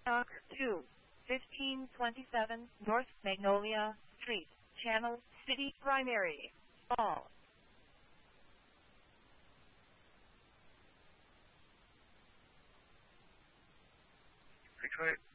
Dock 2, 1527 North Magnolia Street, Channel City Primary. All. Detroit.